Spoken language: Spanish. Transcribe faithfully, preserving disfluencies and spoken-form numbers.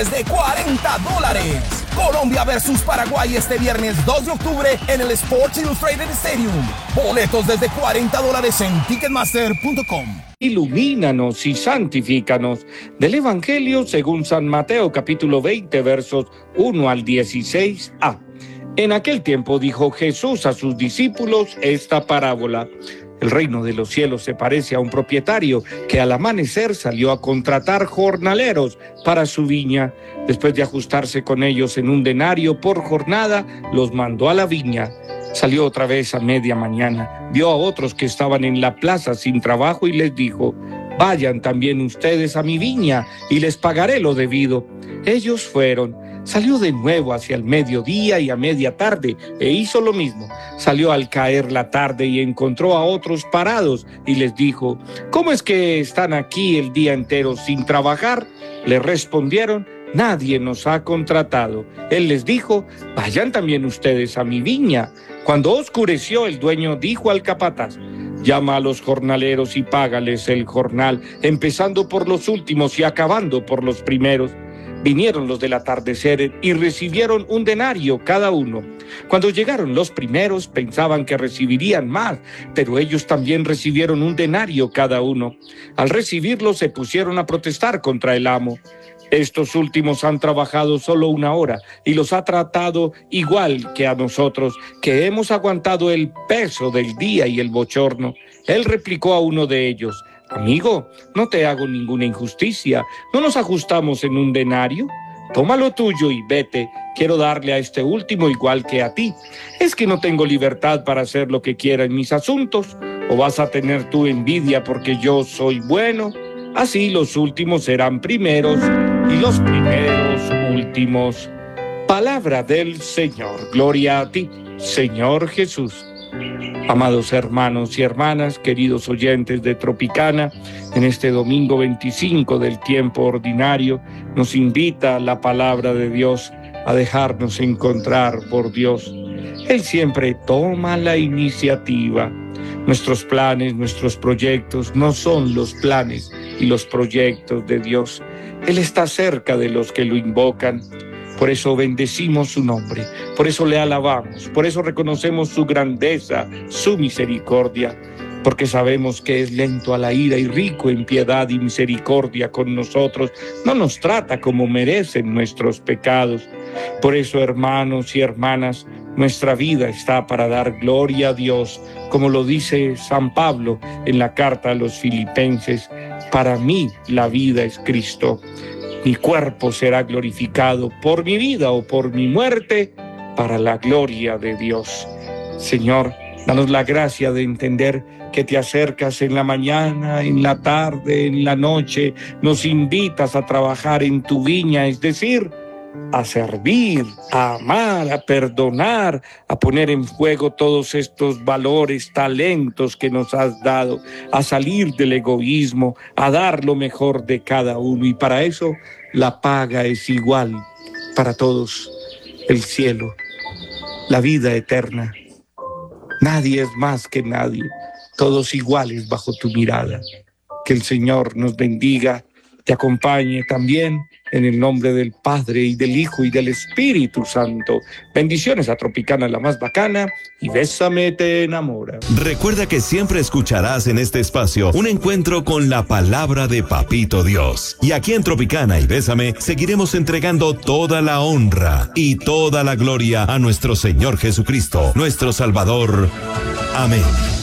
de cuarenta dólares. Colombia versus Paraguay este viernes dos de octubre en el Sports Illustrated Stadium. Boletos desde cuarenta dólares en ticketmaster punto com. Ilumínanos y santifícanos. Del Evangelio según San Mateo, capítulo veinte, versos uno al dieciséis a. En aquel tiempo dijo Jesús a sus discípulos esta parábola. El reino de los cielos se parece a un propietario que al amanecer salió a contratar jornaleros para su viña. Después de ajustarse con ellos en un denario por jornada, los mandó a la viña. Salió otra vez a media mañana, vio a otros que estaban en la plaza sin trabajo y les dijo: vayan también ustedes a mi viña y les pagaré lo debido. Ellos fueron. Salió de nuevo hacia el mediodía y a media tarde e hizo lo mismo. Salió al caer la tarde y encontró a otros parados y les dijo: ¿cómo es que están aquí el día entero sin trabajar? Le respondieron: nadie nos ha contratado. Él les dijo: vayan también ustedes a mi viña. Cuando oscureció, el dueño dijo al capataz: llama a los jornaleros y págales el jornal, empezando por los últimos y acabando por los primeros. Vinieron los del atardecer y recibieron un denario cada uno. Cuando llegaron los primeros, pensaban que recibirían más, pero ellos también recibieron un denario cada uno. Al recibirlo, se pusieron a protestar contra el amo. Estos últimos han trabajado solo una hora y los ha tratado igual que a nosotros, que hemos aguantado el peso del día y el bochorno. Él replicó a uno de ellos: amigo, no te hago ninguna injusticia. ¿No nos ajustamos en un denario? Toma lo tuyo y vete. Quiero darle a este último igual que a ti. ¿Es que no tengo libertad para hacer lo que quiera en mis asuntos? ¿O vas a tener tu envidia porque yo soy bueno? Así los últimos serán primeros y los primeros últimos. Palabra del Señor. Gloria a ti, Señor Jesús. Amados hermanos y hermanas, queridos oyentes de Tropicana, en este domingo veinticinco del tiempo ordinario, nos invita la palabra de Dios a dejarnos encontrar por Dios. Él siempre toma la iniciativa. Nuestros planes, nuestros proyectos no son los planes y los proyectos de Dios. Él está cerca de los que lo invocan. Por eso bendecimos su nombre, por eso le alabamos, por eso reconocemos su grandeza, su misericordia, porque sabemos que es lento a la ira y rico en piedad y misericordia con nosotros. No nos trata como merecen nuestros pecados. Por eso, hermanos y hermanas, nuestra vida está para dar gloria a Dios, como lo dice San Pablo en la carta a los Filipenses: para mí la vida es Cristo. Mi cuerpo será glorificado por mi vida o por mi muerte, para la gloria de Dios. Señor, danos la gracia de entender que te acercas en la mañana, en la tarde, en la noche, nos invitas a trabajar en tu viña, es decir, a servir, a amar, a perdonar, a poner en juego todos estos valores, talentos que nos has dado, a salir del egoísmo, a dar lo mejor de cada uno. Y para eso la paga es igual para todos: el cielo, la vida eterna. Nadie es más que nadie, todos iguales bajo tu mirada. Que el Señor nos bendiga, te acompañe también, en el nombre del Padre, y del Hijo, y del Espíritu Santo. Bendiciones a Tropicana, la más bacana, y Bésame te enamora. Recuerda que siempre escucharás en este espacio un encuentro con la palabra de Papito Dios. Y aquí en Tropicana y Bésame seguiremos entregando toda la honra y toda la gloria a nuestro Señor Jesucristo, nuestro Salvador. Amén.